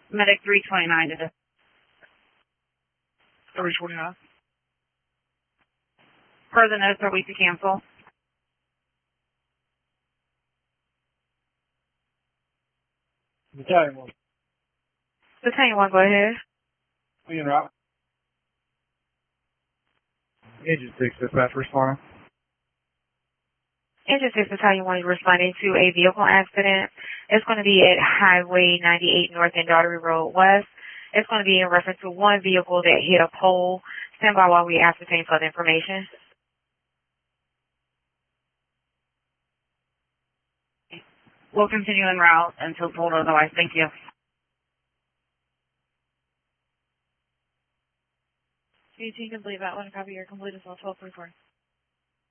Medic 329 to the 329. per the notes, are we to cancel? Battalion 1. Battalion 1, go ahead. Being right. Engine 6, dispatch responding. Engine 6 Battalion 1 is responding to a vehicle accident. It's going to be at Highway 98 North and Daughtery Road West. It's going to be in reference to one vehicle that hit a pole. Stand by while we ascertain further information. We'll continue en route until told otherwise. Thank you. You can complete that one. Copy your complete as well. 1244.